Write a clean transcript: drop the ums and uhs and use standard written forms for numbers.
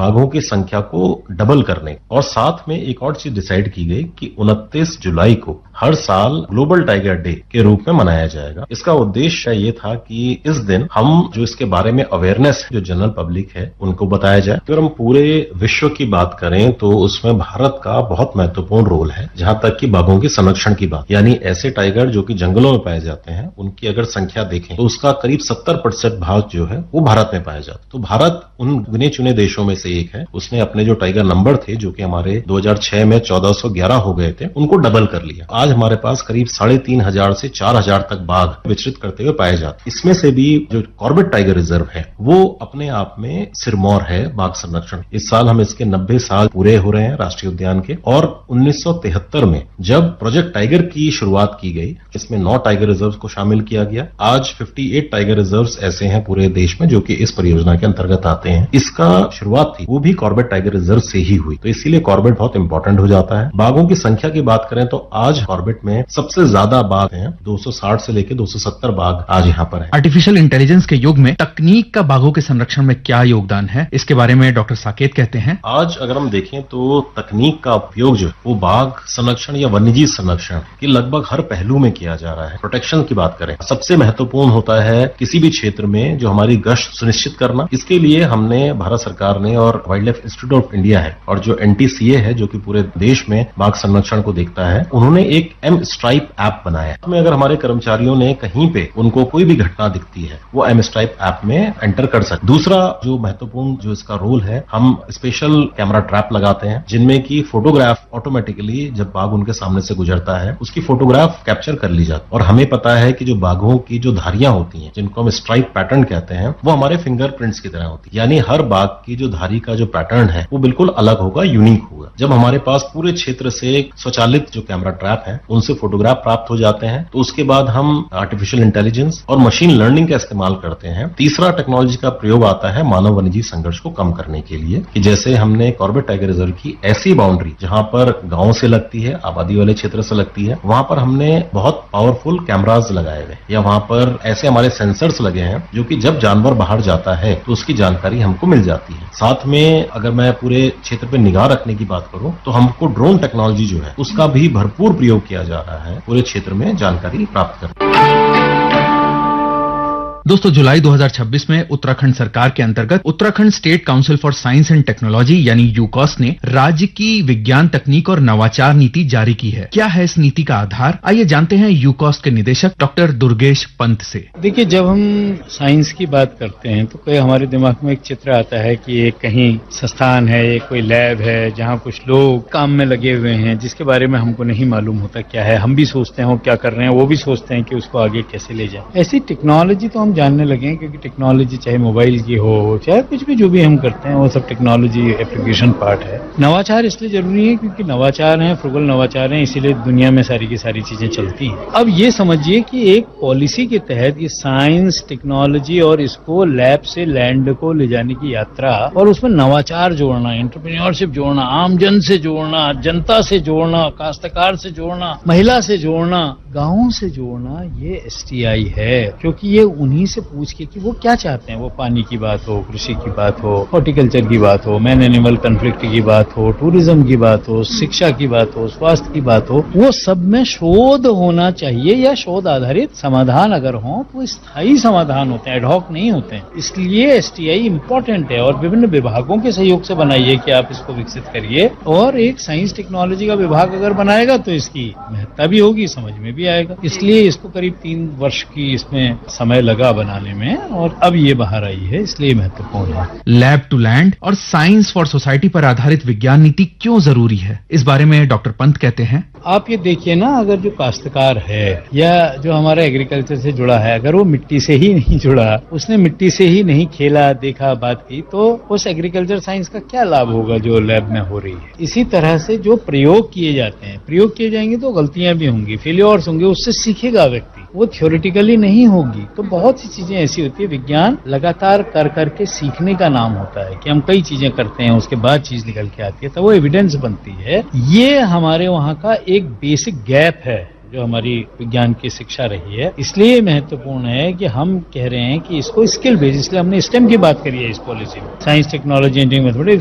बाघों की संख्या को डबल करने और साथ में एक और चीज डिसाइड की गई कि 29 जुलाई को हर साल ग्लोबल टाइगर डे के रूप में मनाया जाएगा। इसका उद्देश्य ये था कि इस दिन हम जो इसके बारे में अवेयरनेस जो जनरल पब्लिक है उनको बताया जाए। अगर हम पूरे विश्व की बात करें तो उसमें भारत का बहुत महत्वपूर्ण रोल है, जहां तक कि बाघों के संरक्षण की बात, यानी ऐसे टाइगर जो कि जंगलों में पाए जाते हैं उनकी अगर संख्या देखें तो उसका करीब 70% भाग जो है वो भारत में पाया जाता है। तो भारत उन गिने चुने देशों में से एक है। उसने अपने जो टाइगर नंबर थे जो कि हमारे 2006 में 1411 हो गए थे, उनको डबल कर लिया। आज हमारे पास करीब 3500 से 4000 तक बाघ विचरित करते हुए पाए जाते हैं। इसमें से भी जो कॉर्बेट टाइगर रिजर्व है वो अपने आप में सिरमौर है बाघ संरक्षण। इस साल हम इसके 90 साल पूरे हो रहे हैं राष्ट्रीय उद्यान के। और 1973 में जब प्रोजेक्ट टाइगर की शुरुआत की गई, इसमें 9 टाइगर रिजर्व को शामिल किया गया। आज 58 टाइगर रिजर्व ऐसे हैं पूरे देश में जो कि इस परियोजना के अंतर्गत आते हैं। इसका शुरुआत थी वो भी कॉर्बेट टाइगर रिजर्व से ही हुई, तो इसीलिए कॉर्बेट बहुत इंपॉर्टेंट हो जाता है। बाघों की संख्या की बात करें तो आज कॉर्बेट में सबसे ज्यादा बाघ हैं, 260 से लेकर 270 बाघ आज यहाँ पर है। आर्टिफिशियल इंटेलिजेंस के युग में तकनीक का बाघों के संरक्षण में क्या योगदान है, इसके बारे में डॉक्टर साकेत कहते हैं। आज अगर हम देखें तो तकनीक का उपयोग जो वो बाघ संरक्षण या वन्यजीव संरक्षण के लगभग हर पहलू में किया जा रहा है। प्रोटेक्शन की बात करें, सबसे महत्वपूर्ण होता है किसी भी क्षेत्र में जो हमारी गश्त सुनिश्चित करना। इसके लिए हमने भारत सरकार ने और wild life institute of India है और जो NTCA है जो कि पूरे देश में बाघ संरक्षण को देखता है, उन्होंने एक M-Stripe ऐप बनाया। इसमें अगर हमारे कर्मचारियों ने कहीं पे उनको कोई भी घटना दिखती है वो M-Stripe ऐप में एंटर कर सकते। दूसरा जो महत्वपूर्ण जो इसका रोल है, हम स्पेशल कैमरा ट्रैप लगाते हैं जिनमें की फोटोग्राफ ऑटोमेटिकली जब बाघ उनके सामने से गुजरता है उसकी फोटोग्राफ कैप्चर कर ली जाती है। और हमें पता है कि जो बाघों की जो धारियां होती हैं जिनको हम स्ट्राइप पैटर्न कहते हैं वो हमारे फिंगरप्रिंट्स की तरह होती है, यानी हर बाघ की जो धारी का जो पैटर्न है वो बिल्कुल अलग होगा, यूनिक होगा। जब हमारे पास पूरे क्षेत्र से स्वचालित जो कैमरा ट्रैप है उनसे फोटोग्राफ प्राप्त हो जाते हैं तो उसके बाद हम आर्टिफिशियल इंटेलिजेंस और मशीन लर्निंग का इस्तेमाल करते हैं। तीसरा टेक्नोलॉजी का प्रयोग आता है मानव वन्यजीव संघर्ष को कम करने के लिए, कि जैसे हमने कॉर्बेट टाइगर रिजर्व की ऐसी बाउंड्री जहां पर गांव से लगती है, आबादी वाले क्षेत्र से लगती है, वहां पर हमने बहुत पावरफुल कैमराज लगाए हुए या वहां पर ऐसे हमारे सेंसर्स लगे हैं जो कि जब जानवर बाहर जाता है तो उसकी जानकारी हमको मिल जाती है। साथ में अगर मैं पूरे क्षेत्र पे निगाह रखने की बात करूं तो हमको ड्रोन टेक्नोलॉजी जो है उसका भी भरपूर प्रयोग किया जा रहा है पूरे क्षेत्र में जानकारी प्राप्त करने। दोस्तों, जुलाई 2026 में उत्तराखंड सरकार के अंतर्गत Uttarakhand state council for science and technology यानी यूकॉस ने राज्य की विज्ञान तकनीक और नवाचार नीति जारी की है। क्या है इस नीति का आधार, आइए जानते हैं यूकॉस के निदेशक डॉक्टर दुर्गेश पंत से। देखिए, जब हम साइंस की बात करते हैं तो कोई हमारे दिमाग में एक चित्र आता है कि एक कहीं संस्थान है, एक कोई लैब है जहाँ कुछ लोग काम में लगे हुए हैं जिसके बारे में हमको नहीं मालूम होता क्या है। हम भी सोचते हैं वो क्या कर रहे हैं, वो भी सोचते हैं कि उसको आगे कैसे ले जाए। ऐसी टेक्नोलॉजी तो हम जानने लगे हैं, क्योंकि टेक्नोलॉजी चाहे मोबाइल की हो चाहे कुछ भी जो भी हम करते हैं वो सब टेक्नोलॉजी एप्लीकेशन पार्ट है। नवाचार इसलिए जरूरी है क्योंकि नवाचार है, फ्रुगल नवाचार है, इसीलिए दुनिया में सारी की सारी चीजें चलती हैं। अब ये समझिए कि एक पॉलिसी के तहत ये साइंस टेक्नोलॉजी और इसको लैब से लैंड को ले जाने की यात्रा और उसमें नवाचार जोड़ना, एंटरप्रेन्योरशिप जोड़ना, आमजन से जोड़ना, जनता से जोड़ना, काश्तकार से जोड़ना, महिला से जोड़ना, गांवों से जोड़ना, ये STI है। क्योंकि ये उन्हीं से पूछ के कि वो क्या चाहते हैं, वो पानी की बात हो, कृषि की बात हो, हॉर्टिकल्चर की बात हो, मैन एनिमल कन्फ्लिक्ट की बात हो, टूरिज्म की बात हो, शिक्षा की बात हो, स्वास्थ्य की बात हो, वो सब में शोध होना चाहिए या शोध आधारित समाधान अगर हो तो स्थायी समाधान होते हैं, एडहॉक नहीं होते हैं। इसलिए STI इम्पोर्टेंट है और विभिन्न विभागों के सहयोग से बनाइए कि आप इसको विकसित करिए। और एक साइंस टेक्नोलॉजी का विभाग अगर बनाएगा तो इसकी महत्ता भी होगी, समझ में भी आएगा। इसलिए इसको करीब 3 वर्ष की इसमें समय लगा बनाने में और अब ये बाहर आई है, इसलिए महत्वपूर्ण है। लैब टू लैंड और साइंस फॉर सोसाइटी पर आधारित विज्ञान नीति क्यों जरूरी है, इस बारे में डॉक्टर पंत कहते हैं। आप ये देखिए ना, अगर जो काश्तकार है या जो हमारा एग्रीकल्चर से जुड़ा है, अगर वो मिट्टी से ही नहीं जुड़ा, उसने मिट्टी से ही नहीं खेला, देखा, बात की, तो उस एग्रीकल्चर साइंस का क्या लाभ होगा जो लैब में हो रही है। इसी तरह से जो प्रयोग किए जाते हैं, प्रयोग किए जाएंगे तो गलतियां भी होंगी, फेलियर्स होंगे, उससे सीखेगा व्यक्ति, वो थ्योरेटिकली नहीं होगी। तो बहुत सी चीजें ऐसी होती है, विज्ञान लगातार कर करके सीखने का नाम होता है कि हम कई चीजें करते हैं उसके बाद चीज निकल के आती है, तो वो एविडेंस बनती है। ये हमारे वहाँ का एक बेसिक गैप है जो हमारी विज्ञान की शिक्षा रही है। इसलिए महत्वपूर्ण है कि हम कह रहे हैं कि इसको स्किल बेस्ड, इसलिए हमने स्टेम की बात करी है इस पॉलिसी में, साइंस टेक्नोलॉजी इंजीनियरिंग मैथमेटिक्स।